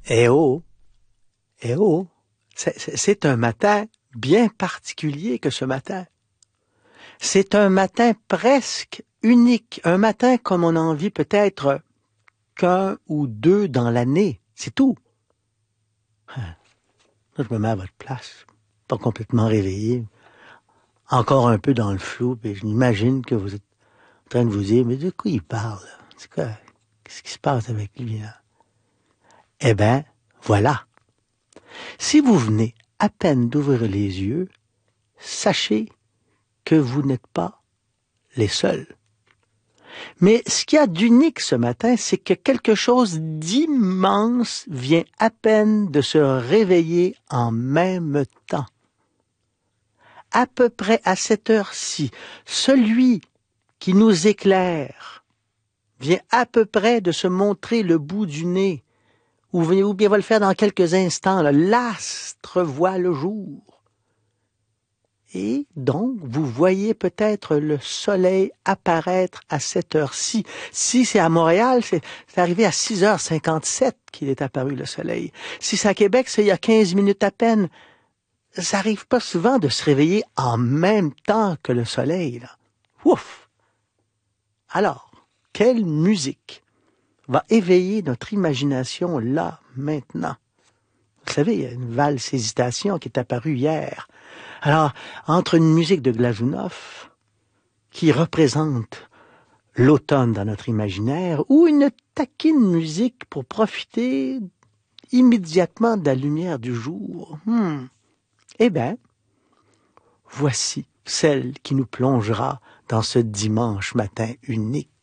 Eh oh, eh oh, c'est un matin bien particulier que ce matin. C'est un matin presque unique, un matin comme on en vit peut-être qu'un ou deux dans l'année, c'est tout. Là, je me mets à votre place, pas complètement réveillé, encore un peu dans le flou, et je m'imagine que vous êtes en train de vous dire, mais de quoi il parle? C'est quoi? Qu'est-ce qui se passe avec lui, là? Eh ben, voilà. Si vous venez à peine d'ouvrir les yeux, sachez que vous n'êtes pas les seuls. Mais ce qu'il y a d'unique ce matin, c'est que quelque chose d'immense vient à peine de se réveiller en même temps. À peu près à cette heure-ci, celui qui nous éclaire vient à peu près de se montrer le bout du nez, ou bien va le faire dans quelques instants. L'astre voit le jour. Et donc, vous voyez peut-être le soleil apparaître à cette heure-ci. Si c'est à Montréal, c'est arrivé à 6h57 qu'il est apparu le soleil. Si c'est à Québec, c'est il y a 15 minutes à peine. Ça n'arrive pas souvent de se réveiller en même temps que le soleil, là. Ouf! Alors, quelle musique va éveiller notre imagination là, maintenant? Vous savez, il y a une valse hésitation qui est apparue hier. Alors, entre une musique de Glazunov, qui représente l'automne dans notre imaginaire, ou une taquine musique pour profiter immédiatement de la lumière du jour, eh bien, voici celle qui nous plongera dans ce dimanche matin unique.